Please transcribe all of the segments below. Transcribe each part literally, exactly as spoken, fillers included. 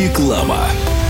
Реклама.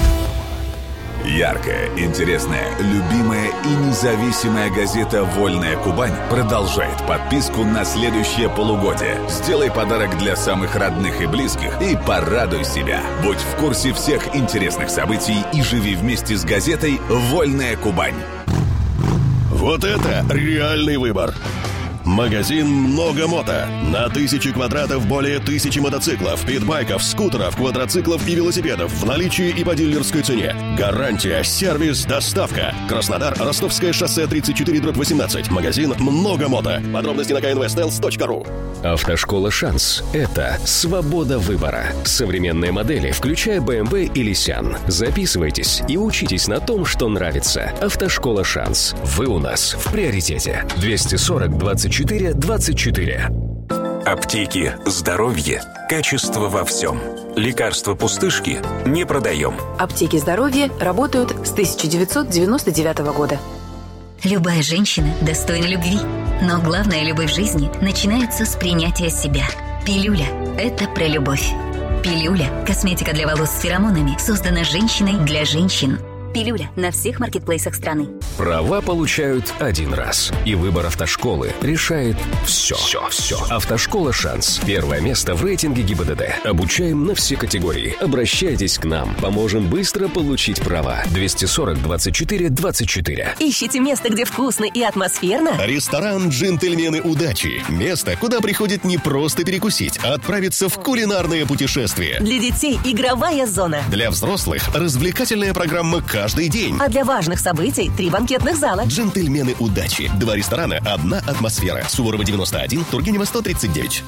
Яркая, интересная, любимая и независимая газета «Вольная Кубань» продолжает подписку на следующее полугодие. Сделай подарок для самых родных и близких и порадуй себя. Будь в курсе всех интересных событий и живи вместе с газетой «Вольная Кубань». Вот это реальный выбор! Магазин «Много мото». На тысячи квадратов более тысячи мотоциклов, питбайков, скутеров, квадроциклов и велосипедов в наличии и по дилерской цене. Гарантия, сервис, доставка. Краснодар, Ростовское шоссе тридцать четыре дробь восемнадцать. Магазин «Много мото». Подробности на ка эн вэ стелс точка ру. Автошкола «Шанс» — это свобода выбора. Современные модели, включая бэ эм вэ и Лисян. Записывайтесь и учитесь на том, что нравится. Автошкола «Шанс». Вы у нас в приоритете. двести сорок двадцать четыре двадцать четыре. Аптеки, здоровье, качество во всем. Лекарства пустышки не продаем. Аптеки здоровья работают с тысяча девятьсот девяносто девятого года. Любая женщина достойна любви. Но главная любовь в жизни начинается с принятия себя. Пилюля – это про любовь. Пилюля – косметика для волос с феромонами, создана женщиной для женщин. Пилюля на всех маркетплейсах страны. Права получают один раз. И выбор автошколы решает все. Все, все. Автошкола «Шанс». Первое место в рейтинге ГИБДД. Обучаем на все категории. Обращайтесь к нам. Поможем быстро получить права. двести сорок двадцать четыре двадцать четыре. Ищите место, где вкусно и атмосферно? Ресторан «Джентльмены удачи». Место, куда приходит не просто перекусить, а отправиться в кулинарное путешествие. Для детей игровая зона. Для взрослых развлекательная программа каждый день. А для важных событий три банкетных зала. «Джентльмены удачи». Два ресторана, одна атмосфера. Суворова девяносто один, Тургенева сто тридцать девять.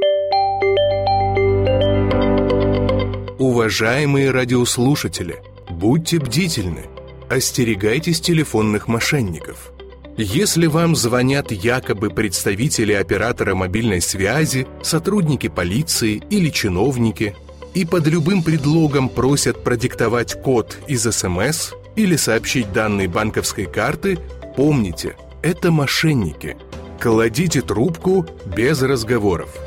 Уважаемые радиослушатели, будьте бдительны. Остерегайтесь телефонных мошенников. Если вам звонят якобы представители оператора мобильной связи, сотрудники полиции или чиновники, и под любым предлогом просят продиктовать код из эс эм эс или сообщить данные банковской карты, помните, это мошенники. Кладите трубку без разговоров.